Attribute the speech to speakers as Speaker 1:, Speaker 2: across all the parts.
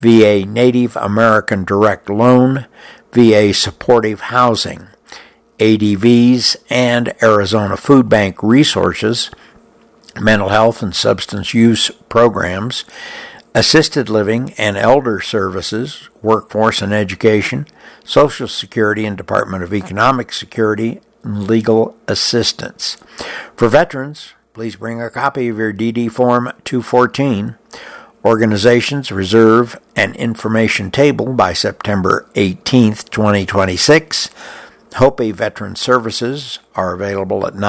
Speaker 1: VA Native American Direct Loan, VA Supportive Housing, ADVs and Arizona Food Bank resources, mental health and substance use programs, assisted living and elder services, workforce and education, Social Security and Department of Economic Security, and legal assistance. For veterans, please bring a copy of your DD Form 214. Organizations reserve an information table by September 18th, 2026. Hopi Veteran Services are available at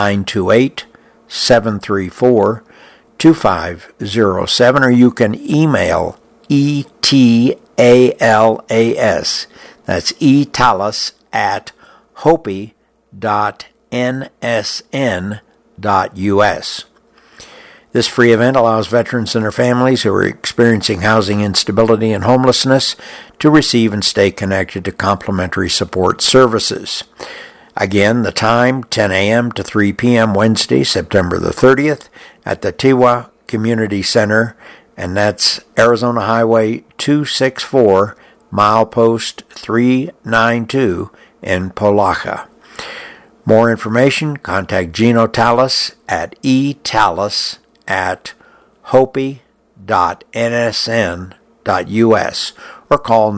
Speaker 1: 928-734-2507, or you can email ETALAS, that's ETALAS at hopi.nsn.us. This free event allows veterans and their families who are experiencing housing instability and homelessness to receive and stay connected to complimentary support services. Again, the time, 10 a.m. to 3 p.m. Wednesday, September the 30th, at the Tewa Community Center, and that's Arizona Highway 264, milepost 392 in Polaca. More information, contact Gino Talas at etalas at hopi.nsn.us or call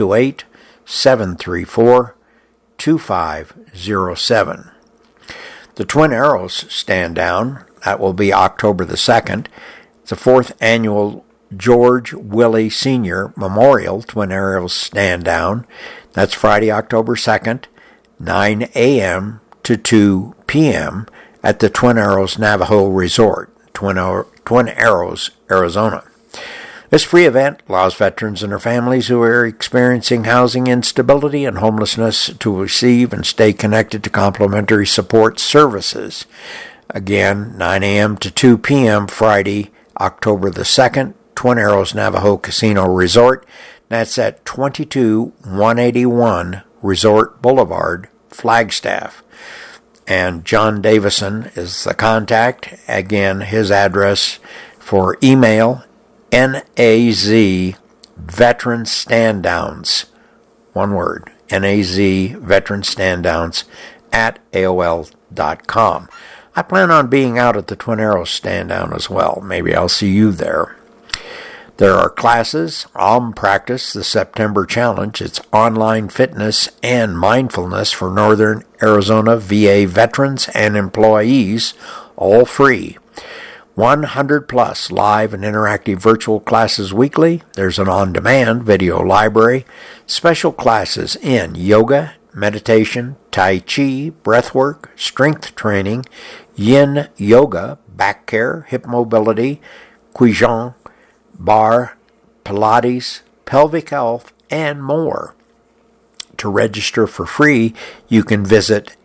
Speaker 1: 928-734-2507. The Twin Arrows Stand Down, that will be October the 2nd. It's the 4th annual George Willey Sr. Memorial Twin Arrows Stand Down. That's Friday, October 2nd, 9 a.m. to 2 p.m. at the Twin Arrows Navajo Resort, Twin Arrows, Arizona. This free event allows veterans and their families who are experiencing housing instability and homelessness to receive and stay connected to complimentary support services. Again, 9 a.m. to 2 p.m. Friday, October the 2nd, Twin Arrows Navajo Casino Resort. That's at 22181 Resort Boulevard, Flagstaff. And John Davison is the contact. Again, his address for email, NAZ Veteran Standdowns, one word, NAZ Veteran Standdowns at AOL.com. I plan on being out at the Twin Arrows Stand Down as well. Maybe I'll see you there. There are classes, Practice, the September Challenge. It's online fitness and mindfulness for Northern Arizona VA veterans and employees, all free. 100 plus live and interactive virtual classes weekly. There's an on-demand video library. Special classes in yoga, meditation, tai chi, breathwork, strength training, yin yoga, back care, hip mobility, Qigong, bar, Pilates, pelvic health, and more. To register for free, you can visit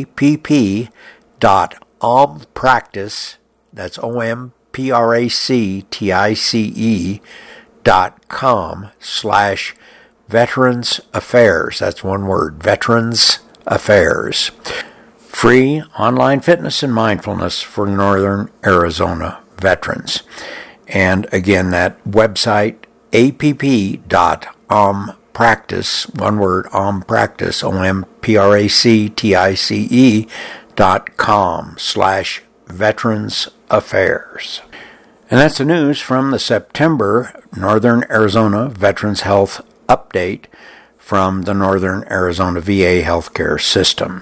Speaker 1: app.ompractice, that's ompractice.com/Veterans Affairs. That's one word, Veterans Affairs. Free online fitness and mindfulness for Northern Arizona veterans. And again, that website, app.ompractice, one word, ompractice, ompractice.com/Veterans Affairs. And that's the news from the September Northern Arizona Veterans Health Update from the Northern Arizona VA Healthcare System.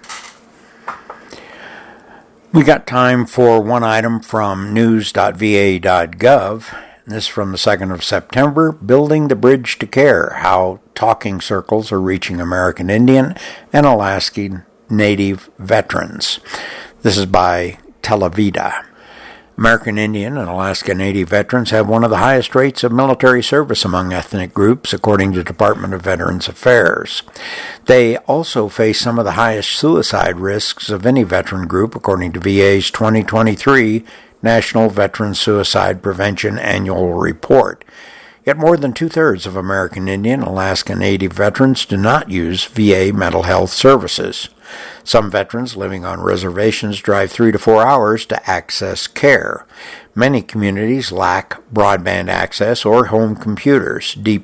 Speaker 1: We got time for one item from news.va.gov. This from the 2nd of September, Building the Bridge to Care, How Talking Circles Are Reaching American Indian and Alaskan Native Veterans. This is by Telavida. American Indian and Alaska Native veterans have one of the highest rates of military service among ethnic groups, according to Department of Veterans Affairs. They also face some of the highest suicide risks of any veteran group, according to VA's 2023 National Veteran Suicide Prevention Annual Report. Yet more than two-thirds of American Indian and Alaska Native veterans do not use VA mental health services. Some veterans living on reservations drive 3 to 4 hours to access care. Many communities lack broadband access or home computers. Deep